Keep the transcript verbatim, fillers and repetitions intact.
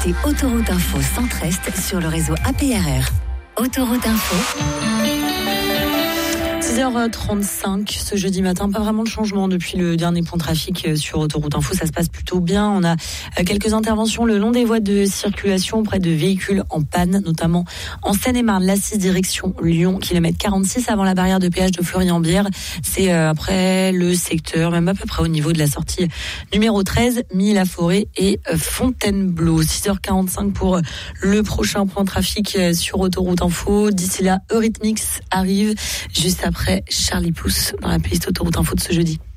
C'est Autoroute Info Centre-Est sur le réseau A P R R. Autoroute Info. six heures trente-cinq ce jeudi matin, pas vraiment de changement depuis le dernier point de trafic sur Autoroute Info, ça se passe plutôt bien. On a quelques interventions le long des voies de circulation près de véhicules en panne, notamment en Seine-et-Marne, la six direction Lyon, kilomètre quarante-six avant la barrière de péage de Fleury-en-Bière. C'est après le secteur, même à peu près au niveau de la sortie numéro treize, Milly-la-Forêt et Fontainebleau. six heures quarante-cinq pour le prochain point de trafic sur Autoroute Info. D'ici là, Eurythmics arrive juste après Charlie Pouce dans la playlist Autoroute Info de ce jeudi.